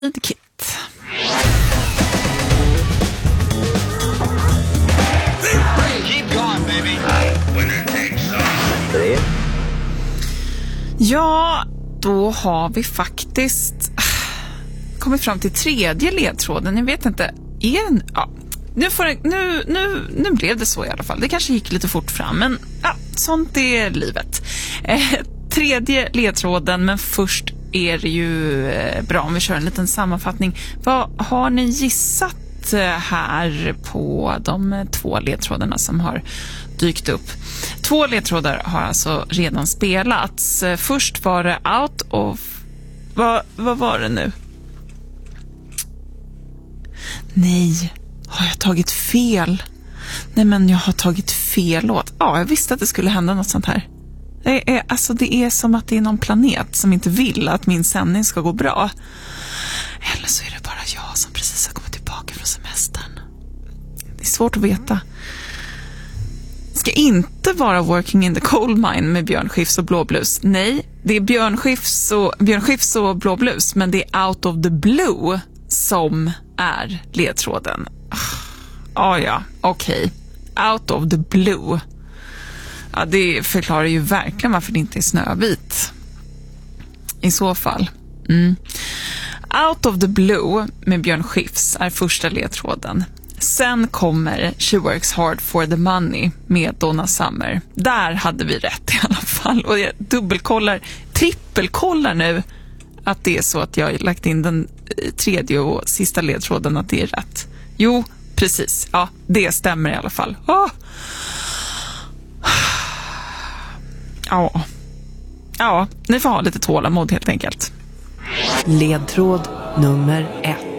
Kit. Keep going, baby. Ja, då har vi faktiskt kommit fram till tredje ledtråden. Jag vet inte, nu blev det så i alla fall. Det kanske gick lite fort fram, men ja, sånt är livet. Tredje ledtråden, men först är det ju bra om vi kör en liten sammanfattning. Vad har ni gissat här på de 2 ledtrådarna som har dykt upp? 2 ledtrådar har alltså redan spelats. Först var det out of... Vad var det nu? Nej, har jag tagit fel? Nej, men jag har tagit fel låt. Ja, jag visste att det skulle hända något sånt här. Det är som att det är någon planet som inte vill att min sändning ska gå bra. Eller så är det bara jag som precis har kommit tillbaka från semestern. Det är svårt att veta. Det ska inte vara Working in the Coal Mine med Björn Skifs och Blå Blues. Nej, det är Björn Skifs och Blå Blues, men det är Out of the Blue som är ledtråden. Ja, okej. Out of the Blue. Ja, det förklarar ju verkligen varför det inte är Snövit. I så fall. Out of the Blue med Björn Skifs är första ledtråden. Sen kommer She Works Hard for the Money med Donna Summer. Där hade vi rätt i alla fall. Och jag trippelkollar nu att det är så att jag har lagt in den tredje och sista ledtråden att det är rätt. Jo, precis. Ja, det stämmer i alla fall. Ja, ni får ha lite tålamod helt enkelt. Ledtråd nummer 1.